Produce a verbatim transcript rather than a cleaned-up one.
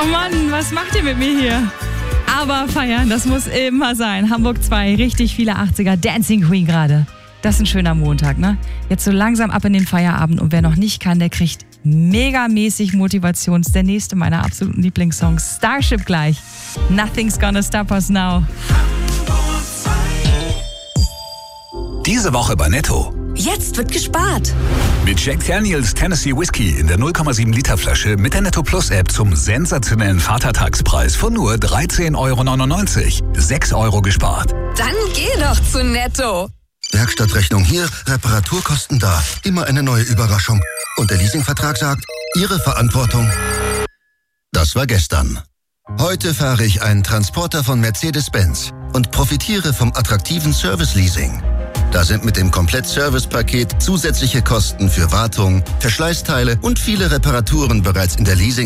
Oh Mann, was macht ihr mit mir hier? Aber feiern, das muss immer sein. Hamburg zwei, richtig viele achtziger. Dancing Queen gerade. Das ist ein schöner Montag, ne? Jetzt so langsam ab in den Feierabend und wer noch nicht kann, der kriegt megamäßig Motivation. Das ist der nächste meiner absoluten Lieblingssongs. Starship gleich. Nothing's gonna stop us now. Diese Woche bei Netto. Jetzt wird gespart. Mit Jack Daniels Tennessee Whiskey in der null Komma sieben Liter Flasche mit der Netto Plus App zum sensationellen Vatertagspreis von nur dreizehn Euro neunundneunzig. sechs Euro gespart. Dann geh doch zu Netto. Werkstattrechnung hier, Reparaturkosten da. Immer eine neue Überraschung. Und der Leasingvertrag sagt, Ihre Verantwortung. Das war gestern. Heute fahre ich einen Transporter von Mercedes-Benz und profitiere vom attraktiven Service-Leasing. Da sind mit dem Komplett-Service-Paket zusätzliche Kosten für Wartung, Verschleißteile und viele Reparaturen bereits in der Leasing